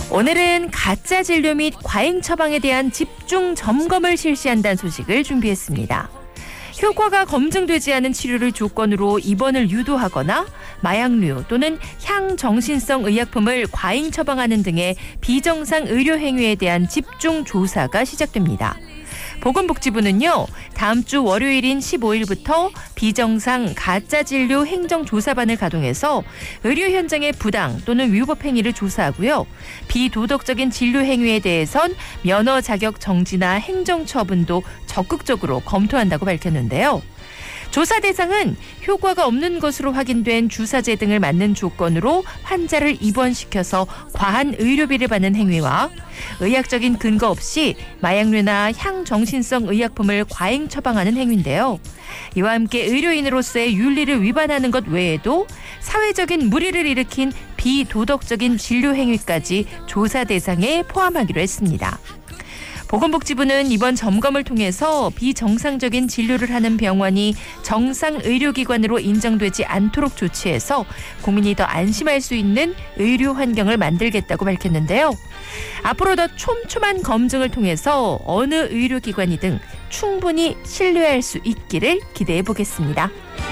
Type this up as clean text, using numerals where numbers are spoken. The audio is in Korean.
오늘은 가짜 진료 및 과잉 처방에 대한 집중 점검을 실시한다는 소식을 준비했습니다. 효과가 검증되지 않은 치료를 조건으로 입원을 유도하거나 마약류 또는 향정신성 의약품을 과잉 처방하는 등의 비정상 의료 행위에 대한 집중 조사가 시작됩니다. 보건복지부는요, 다음 주 월요일인 15일부터 비정상 가짜 진료 행정조사반을 가동해서 의료 현장의 부당 또는 위법 행위를 조사하고요. 비도덕적인 진료 행위에 대해선 면허 자격 정지나 행정처분도 적극적으로 검토한다고 밝혔는데요. 조사 대상은 효과가 없는 것으로 확인된 주사제 등을 맞는 조건으로 환자를 입원시켜서 과한 의료비를 받는 행위와 의학적인 근거 없이 마약류나 향정신성 의약품을 과잉 처방하는 행위인데요. 이와 함께 의료인으로서의 윤리를 위반하는 것 외에도 사회적인 무리를 일으킨 비도덕적인 진료 행위까지 조사 대상에 포함하기로 했습니다. 보건복지부는 이번 점검을 통해서 비정상적인 진료를 하는 병원이 정상 의료기관으로 인정되지 않도록 조치해서 국민이 더 안심할 수 있는 의료 환경을 만들겠다고 밝혔는데요. 앞으로 더 촘촘한 검증을 통해서 어느 의료기관이든 충분히 신뢰할 수 있기를 기대해 보겠습니다.